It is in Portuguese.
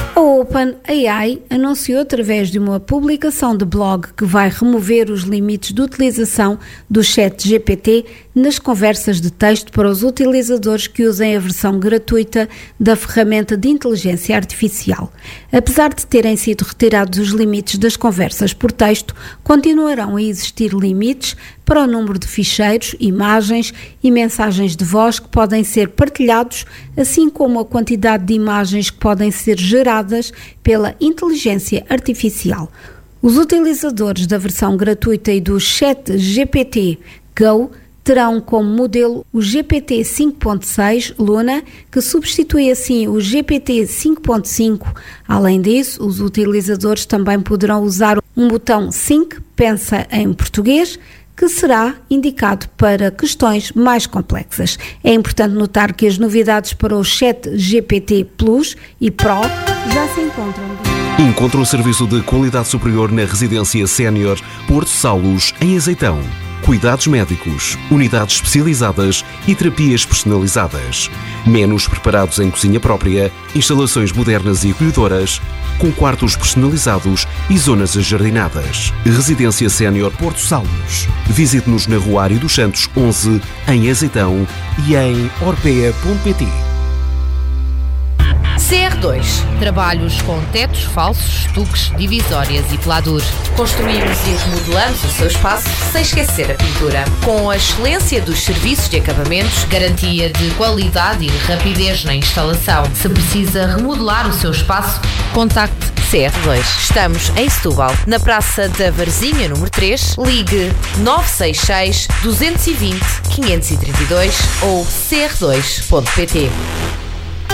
A OpenAI anunciou através de uma publicação de blog que vai remover os limites de utilização do ChatGPT nas conversas de texto para os utilizadores que usem a versão gratuita da ferramenta de inteligência artificial. Apesar de terem sido retirados os limites das conversas por texto, continuarão a existir limites para o número de ficheiros, imagens e mensagens de voz que podem ser partilhados, assim como a quantidade de imagens que podem ser geradas pela inteligência artificial. Os utilizadores da versão gratuita e do ChatGPT Go terão como modelo o GPT 5.6 Luna, que substitui assim o GPT 5.5. Além disso, os utilizadores também poderão usar um botão Sync, pensa em português, que será indicado para questões mais complexas. É importante notar que as novidades para o ChatGPT Plus e Pro já se encontram. Encontra um serviço de qualidade superior na residência sénior Porto Saulos, em Azeitão. Cuidados médicos, unidades especializadas e terapias personalizadas. Menus preparados em cozinha própria, instalações modernas e acolhedoras, com quartos personalizados e zonas ajardinadas. Residência Sénior Porto Saulos. Visite-nos na Rua Ário dos Santos 11, em Azeitão e em orpea.pt. CR2. Trabalhos com tetos falsos, estuques, divisórias e pelador. Construímos e remodelamos o seu espaço sem esquecer a pintura. Com a excelência dos serviços de acabamentos, garantia de qualidade e rapidez na instalação. Se precisa remodelar o seu espaço, contacte CR2. Estamos em Setúbal, na Praça da Varzinha, número 3. Ligue 966 220 532 ou cr2.pt.